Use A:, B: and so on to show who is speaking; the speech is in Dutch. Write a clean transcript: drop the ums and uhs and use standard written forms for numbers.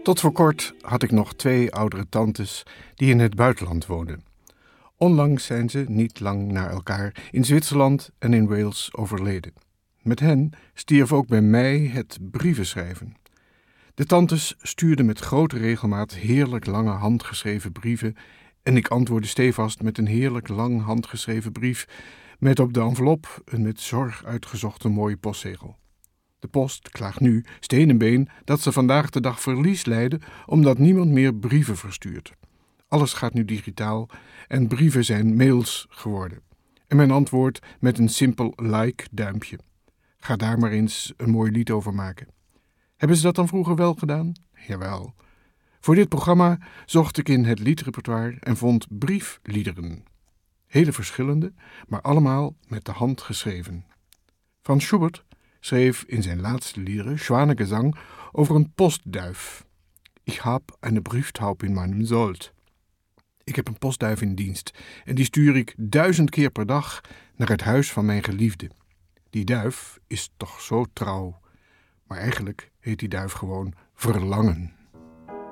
A: Tot voor kort had ik nog 2 oudere tantes die in het buitenland woonden. Onlangs zijn ze, niet lang na elkaar, in Zwitserland en in Wales overleden. Met hen stierf ook bij mij het brieven schrijven. De tantes stuurden met grote regelmaat heerlijk lange handgeschreven brieven en ik antwoordde stevast met een heerlijk lang handgeschreven brief met op de envelop een met zorg uitgezochte mooie postzegel. De post klaagt nu steen en been dat ze vandaag de dag verlies lijden omdat niemand meer brieven verstuurt. Alles gaat nu digitaal en brieven zijn mails geworden. En mijn antwoord met een simpel like-duimpje. Ga daar maar eens een mooi lied over maken. Hebben ze dat dan vroeger wel gedaan? Jawel. Voor dit programma zocht ik in het liedrepertoire en vond briefliederen. Hele verschillende, maar allemaal met de hand geschreven. Franz Schubert schreef in zijn laatste liederen, Schwanengesang, over een postduif. Ich hab eine Brieftaube in meinem Sold. Ik heb een postduif in dienst en die stuur ik 1000 keer per dag naar het huis van mijn geliefde. Die duif is toch zo trouw. Maar eigenlijk heet die duif gewoon Verlangen.